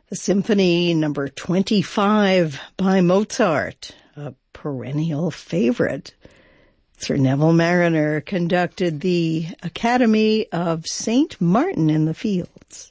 Symphony number 25 by Mozart, a perennial favorite. Sir Neville Marriner conducted the Academy of St. Martin in the Fields.